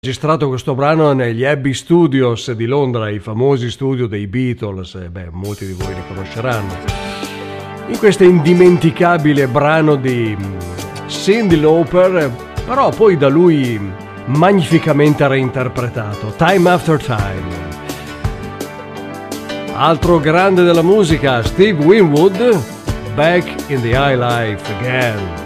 Registrato questo brano negli Abbey Studios di Londra, i famosi studio dei Beatles, molti di voi li conosceranno. In questo indimenticabile brano di Cyndi Lauper, però poi da lui magnificamente reinterpretato, Time After Time. Altro grande della musica, Steve Winwood, Back in the High Life Again.